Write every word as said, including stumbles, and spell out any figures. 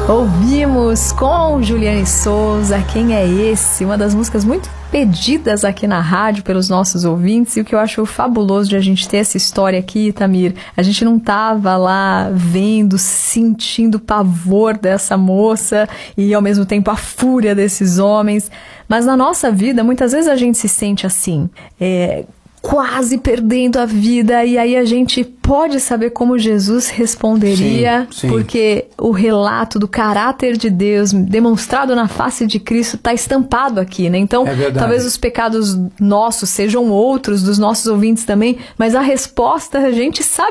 Ouvimos com Juliane Souza, Quem é Esse? Uma das músicas muito pedidas aqui na rádio pelos nossos ouvintes, e o que eu acho fabuloso de a gente ter essa história aqui, Tamir, a gente não tava lá vendo, sentindo o pavor dessa moça e ao mesmo tempo a fúria desses homens, mas na nossa vida muitas vezes a gente se sente assim, é, quase perdendo a vida, e aí a gente pode saber como Jesus responderia, sim, sim. Porque o relato do caráter de Deus demonstrado na face de Cristo está estampado aqui, né? Então, é talvez os pecados nossos sejam outros, dos nossos ouvintes também, mas a resposta a gente sabe